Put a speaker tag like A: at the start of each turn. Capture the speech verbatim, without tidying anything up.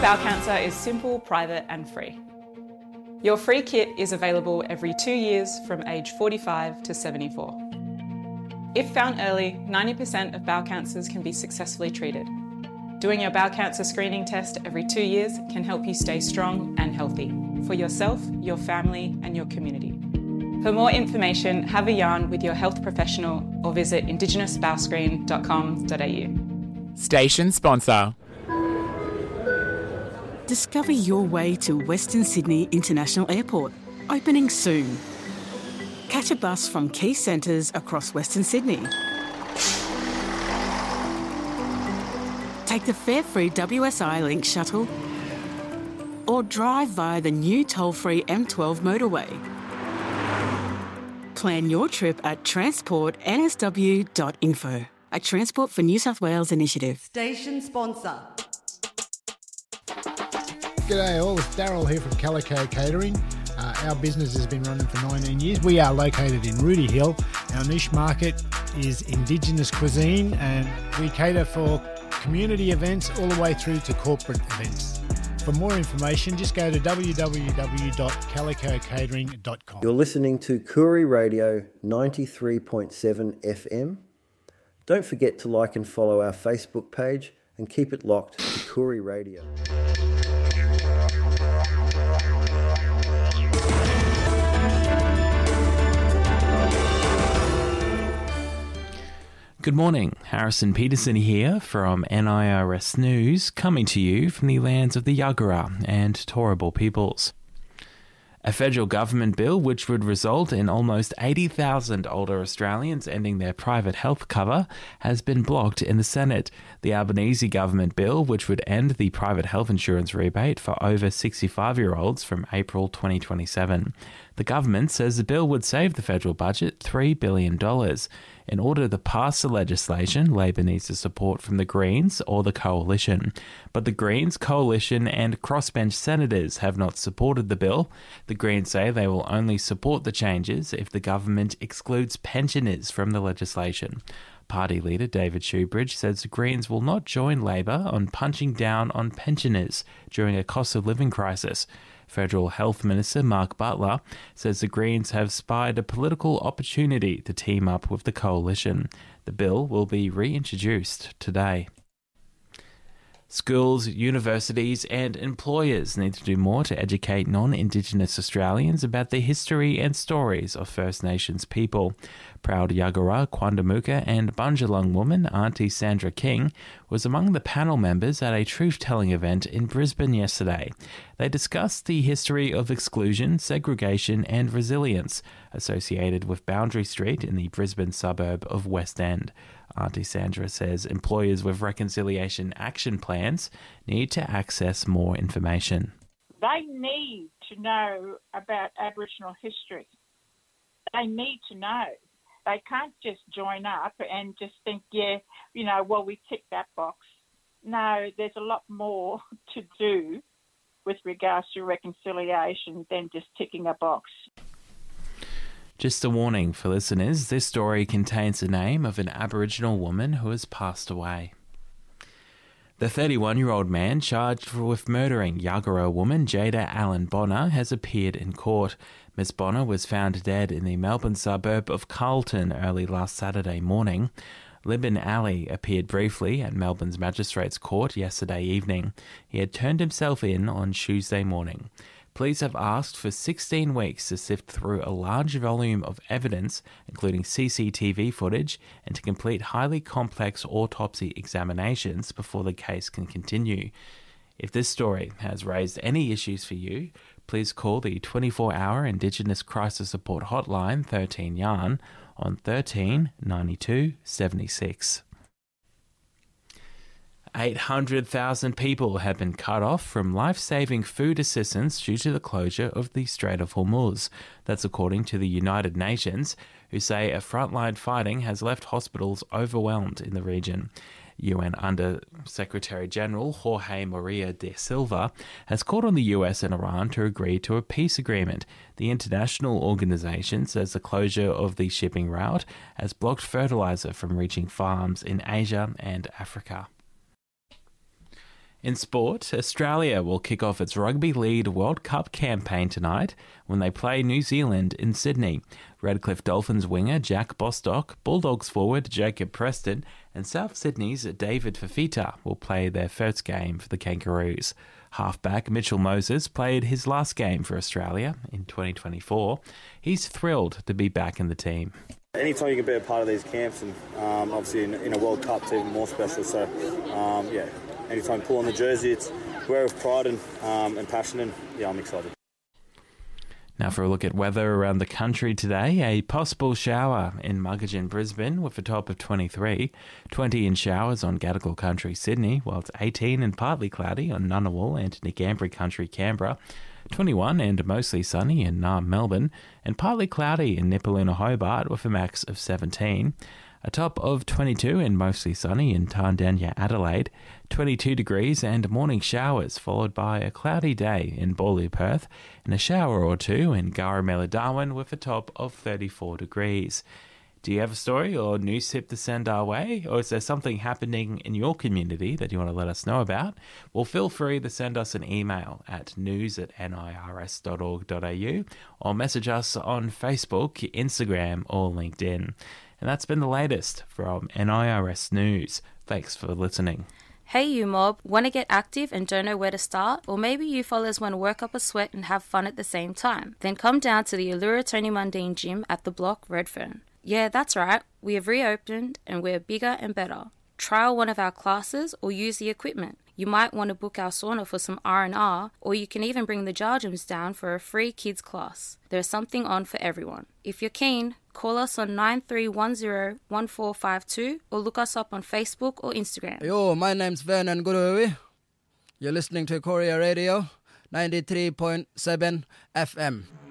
A: bowel cancer is simple, private and free. Your free kit is available every two years from age forty-five to seventy-four. If found early, ninety percent of bowel cancers can be successfully treated. Doing your bowel cancer screening test every two years can help you stay strong and healthy for yourself, your family and your community. For more information, have a yarn with your health professional or visit indigenous bowel screen dot com dot a u.
B: Station sponsor.
C: Discover your way to Western Sydney International Airport, opening soon. Catch a bus from key centres across Western Sydney. Take the fare-free W S I Link shuttle or drive via the new toll-free M twelve motorway. Plan your trip at transport n s w dot info, a Transport for New South Wales initiative.
D: Station sponsor.
E: G'day all, it's Daryl here from Calico Catering. Uh, our business has been running for nineteen years. We are located in Rooty Hill. Our niche market is Indigenous cuisine and we cater for community events all the way through to corporate events. For more information, just go to w w w dot calico catering dot com.
F: You're listening to Koori Radio ninety-three point seven F M. Don't forget to like and follow our Facebook page and keep it locked to Koori Radio.
G: Good morning, Harrison Peterson here from N I R S News, coming to you from the lands of the Yagara and Turrbal peoples. A federal government bill which would result in almost eighty thousand older Australians ending their private health cover has been blocked in the Senate. The Albanese government bill, which would end the private health insurance rebate for over sixty-five-year-olds from April twenty twenty-seven. The government says the bill would save the federal budget three billion dollars. In order to pass the legislation, Labor needs the support from the Greens or the Coalition. But the Greens, Coalition and crossbench senators have not supported the bill. The Greens say they will only support the changes if the government excludes pensioners from the legislation. Party leader David Shoebridge says the Greens will not join Labor on punching down on pensioners during a cost of living crisis. Federal Health Minister Mark Butler says the Greens have spied a political opportunity to team up with the Coalition. The bill will be reintroduced today. Schools, universities and employers need to do more to educate non-Indigenous Australians about the history and stories of First Nations people. Proud Yagara, Quandamooka and Bundjalung woman Auntie Sandra King was among the panel members at a truth-telling event in Brisbane yesterday. They discussed the history of exclusion, segregation and resilience associated with Boundary Street in the Brisbane suburb of West End. Auntie Sandra says employers with reconciliation action plans need to access more information.
H: They need to know about Aboriginal history. They need to know. They can't just join up and just think, yeah, you know, well, we tick that box. No, there's a lot more to do with regards to reconciliation than just ticking a box.
G: Just a warning for listeners, this story contains the name of an Aboriginal woman who has passed away. The thirty-one-year-old man charged with murdering Yagara woman Jada Allen Bonner has appeared in court. Miss Bonner was found dead in the Melbourne suburb of Carlton early last Saturday morning. Libin Ali appeared briefly at Melbourne's Magistrates Court yesterday evening. He had turned himself in on Tuesday morning. Police have asked for sixteen weeks to sift through a large volume of evidence, including C C T V footage, and to complete highly complex autopsy examinations before the case can continue. If this story has raised any issues for you, please call the twenty-four hour Indigenous Crisis Support Hotline thirteen yarn on thirteen ninety-two seventy-six. eight hundred thousand people have been cut off from life-saving food assistance due to the closure of the Strait of Hormuz. That's according to the United Nations, who say a frontline fighting has left hospitals overwhelmed in the region. U N Under-Secretary General Jorge Maria de Silva has called on the U S and Iran to agree to a peace agreement. The international organisation says the closure of the shipping route has blocked fertiliser from reaching farms in Asia and Africa. In sport, Australia will kick off its Rugby League World Cup campaign tonight when they play New Zealand in Sydney. Redcliffe Dolphins winger Jack Bostock, Bulldogs forward Jacob Preston and South Sydney's David Fafita will play their first game for the Kangaroos. Halfback Mitchell Moses played his last game for Australia in twenty twenty-four. He's thrilled to be back in the team.
B: Anytime you can be a part of these camps, and um, obviously in, in a World Cup, it's even more special. So, um, yeah, anytime you pull on the jersey, it's wear with pride and, um, and passion, and yeah, I'm excited.
G: Now for a look at weather around the country today. A possible shower in Muggeridge, Brisbane with a top of twenty-three. twenty in showers on Gadigal Country, Sydney, while it's eighteen and partly cloudy on Ngunnawal and Ngambri Country, Canberra. twenty-one and mostly sunny in Naarm, Melbourne, and partly cloudy in Nipaluna, Hobart with a max of seventeen. A top of twenty-two and mostly sunny in Tandanya, Adelaide, twenty-two degrees and morning showers, followed by a cloudy day in Bawley, Perth, and a shower or two in Garamela, Darwin, with a top of thirty-four degrees. Do you have a story or news tip to send our way? Or is there something happening in your community that you want to let us know about? Well, feel free to send us an email at news at nirs dot org dot a u or message us on Facebook, Instagram or LinkedIn. And that's been the latest from N I R S News. Thanks for listening.
D: Hey you mob, want to get active and don't know where to start? Or maybe you fellas want to work up a sweat and have fun at the same time? Then come down to the Allura Tony Mundine Gym at the Block, Redfern. Yeah, that's right, we have reopened and we're bigger and better. Trial one of our classes or use the equipment. You might want to book our sauna for some R and R, or you can even bring the Jarjums down for a free kids class. There's something on for everyone. If you're keen, call us on nine three one zero one four five two or look us up on Facebook or Instagram.
I: Yo, my name's Vernon Guruwi. You're listening to Korea Radio ninety-three point seven F M.